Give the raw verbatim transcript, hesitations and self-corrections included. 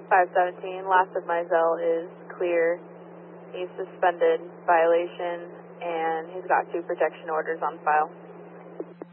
five seventeen, last of Mizell is clear. He's suspended violation, and he's got two protection orders on file.